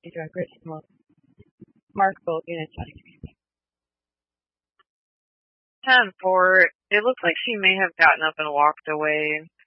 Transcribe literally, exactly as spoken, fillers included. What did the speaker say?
You do a great small Mark will be in touch. ten four. It looks like she may have gotten up and walked away.